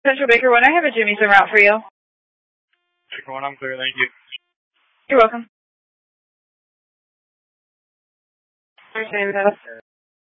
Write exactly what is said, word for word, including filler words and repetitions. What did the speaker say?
Central Baker One, I have a Jimmy's en route for you. Baker One, I'm clear, thank you. You're welcome. Thursday with us.